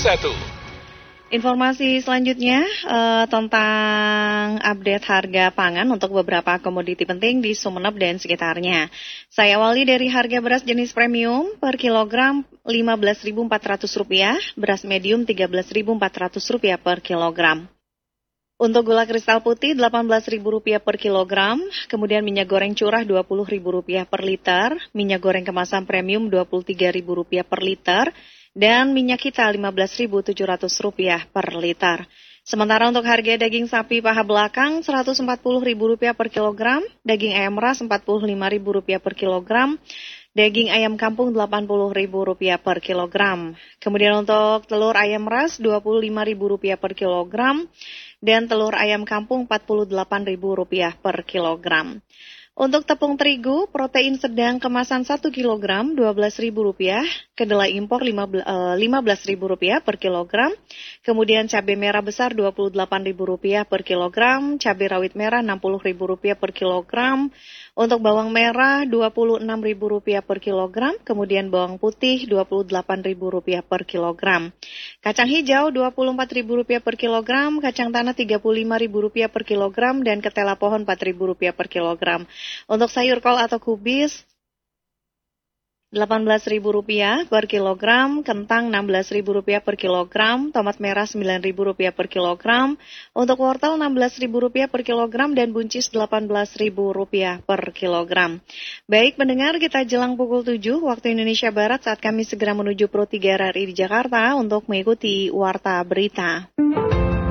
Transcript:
Informasi selanjutnya tentang update harga pangan untuk beberapa komoditi penting di Sumeneb dan sekitarnya. Saya awali dari harga beras jenis premium per kilogram Rp15.400, beras medium Rp13.400 per kilogram. Untuk gula kristal putih Rp18.000 per kilogram, kemudian minyak goreng curah Rp20.000 per liter, minyak goreng kemasan premium Rp23.000 per liter, dan minyak kita Rp15.700 per liter. Sementara untuk harga daging sapi paha belakang Rp140.000 per kilogram, daging ayam ras Rp45.000 per kilogram, daging ayam kampung Rp80.000 per kilogram. Kemudian untuk telur ayam ras Rp25.000 per kilogram, dan telur ayam kampung Rp48.000 per kilogram. Untuk tepung terigu, protein sedang kemasan 1 kg Rp12.000, kedelai impor Rp15.000 per kilogram, kemudian cabai merah besar Rp28.000 per kilogram, cabai rawit merah Rp60.000 per kilogram, untuk bawang merah Rp26.000 per kilogram, kemudian bawang putih Rp28.000 per kilogram. Kacang hijau Rp24.000 per kilogram, kacang tanah Rp35.000 per kilogram, dan ketela pohon Rp4.000 per kilogram. Untuk sayur kol atau kubis Rp18.000 per kilogram, kentang Rp16.000 per kilogram, tomat merah Rp9.000 per kilogram, untuk wortel Rp16.000 per kilogram, dan buncis Rp18.000 per kilogram. Baik pendengar, kita jelang pukul 7 waktu Indonesia Barat saat kami segera menuju Pro 3 RRI di Jakarta untuk mengikuti Warta Berita.